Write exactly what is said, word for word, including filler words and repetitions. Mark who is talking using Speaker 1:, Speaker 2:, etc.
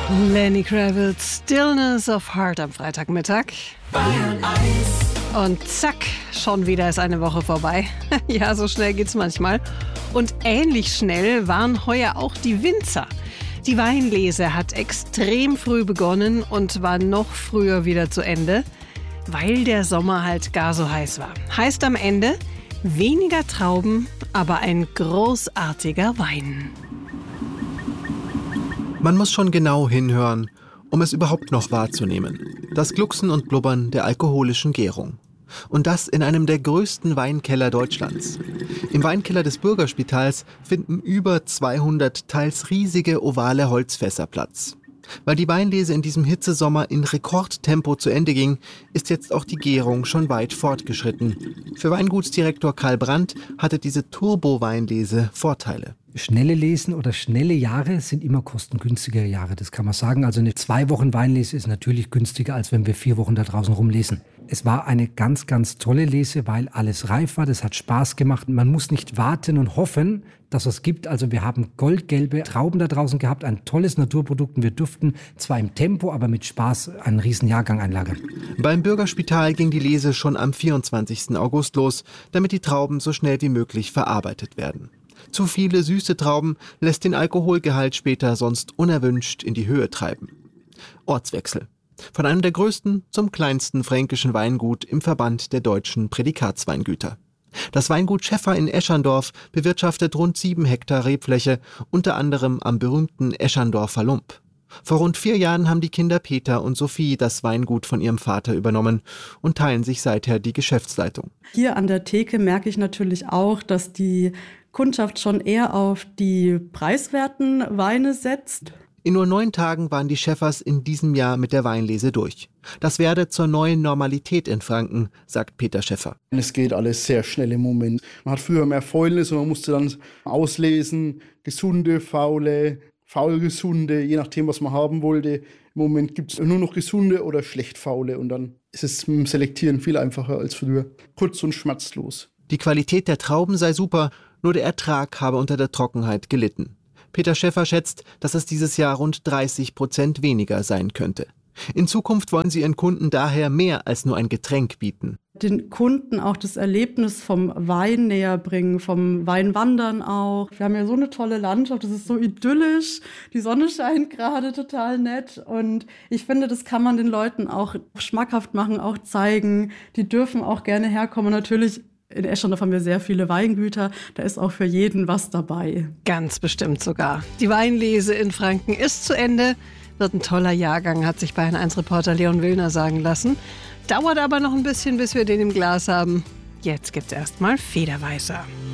Speaker 1: Lenny Kravitz, Stillness of Heart am Freitagmittag.
Speaker 2: Bayern eins.
Speaker 1: Und zack, schon wieder ist eine Woche vorbei. Ja, so schnell geht's manchmal. Und ähnlich schnell waren heuer auch die Winzer. Die Weinlese hat extrem früh begonnen und war noch früher wieder zu Ende, weil der Sommer halt gar so heiß war. Heißt am Ende, weniger Trauben, aber ein großartiger Wein.
Speaker 3: Man muss schon genau hinhören, um es überhaupt noch wahrzunehmen. Das Glucksen und Blubbern der alkoholischen Gärung. Und das in einem der größten Weinkeller Deutschlands. Im Weinkeller des Bürgerspitals finden über zweihundert teils riesige ovale Holzfässer Platz. Weil die Weinlese in diesem Hitzesommer in Rekordtempo zu Ende ging, ist jetzt auch die Gärung schon weit fortgeschritten. Für Weingutsdirektor Karl Brandt hatte diese Turbo-Weinlese Vorteile.
Speaker 4: Schnelle Lesen oder schnelle Jahre sind immer kostengünstigere Jahre, das kann man sagen. Also eine zwei Wochen Weinlese ist natürlich günstiger, als wenn wir vier Wochen da draußen rumlesen. Es war eine ganz, ganz tolle Lese, weil alles reif war, das hat Spaß gemacht. Man muss nicht warten und hoffen, dass es gibt. Also wir haben goldgelbe Trauben da draußen gehabt, ein tolles Naturprodukt und wir durften zwar im Tempo, aber mit Spaß einen riesen Jahrgang einlagern.
Speaker 3: Beim Bürgerspital ging die Lese schon am vierundzwanzigsten August los, damit die Trauben so schnell wie möglich verarbeitet werden. Zu viele süße Trauben lässt den Alkoholgehalt später sonst unerwünscht in die Höhe treiben. Ortswechsel. Von einem der größten zum kleinsten fränkischen Weingut im Verband der deutschen Prädikatsweingüter. Das Weingut Schäffer in Eschandorf bewirtschaftet rund sieben Hektar Rebfläche, unter anderem am berühmten Eschandorfer Lump. Vor rund vier Jahren haben die Kinder Peter und Sophie das Weingut von ihrem Vater übernommen und teilen sich seither die Geschäftsleitung.
Speaker 5: Hier an der Theke merke ich natürlich auch, dass die Kundschaft schon eher auf die preiswerten Weine setzt.
Speaker 3: In nur neun Tagen waren die Schäffers in diesem Jahr mit der Weinlese durch. Das werde zur neuen Normalität in Franken, sagt Peter Schäffer.
Speaker 6: Es geht alles sehr schnell im Moment. Man hat früher mehr Fäulnis und man musste dann auslesen, gesunde, faule, faulgesunde, je nachdem, was man haben wollte. Im Moment gibt es nur noch gesunde oder schlecht faule und dann ist es mit dem Selektieren viel einfacher als früher. Kurz und schmerzlos.
Speaker 3: Die Qualität der Trauben sei super, nur der Ertrag habe unter der Trockenheit gelitten. Peter Schäffer schätzt, dass es dieses Jahr rund dreißig Prozent weniger sein könnte. In Zukunft wollen sie ihren Kunden daher mehr als nur ein Getränk bieten.
Speaker 5: Den Kunden auch das Erlebnis vom Wein näher bringen, vom Weinwandern auch. Wir haben ja so eine tolle Landschaft, das ist so idyllisch, die Sonne scheint gerade total nett und ich finde, das kann man den Leuten auch schmackhaft machen, auch zeigen. Die dürfen auch gerne herkommen. Natürlich in Eschandorf haben wir sehr viele Weingüter, da ist auch für jeden was dabei.
Speaker 1: Ganz bestimmt sogar. Die Weinlese in Franken ist zu Ende. Wird ein toller Jahrgang, hat sich Bayern eins Reporter Leon Willner sagen lassen. Dauert aber noch ein bisschen, bis wir den im Glas haben. Jetzt gibt's erstmal Federweißer.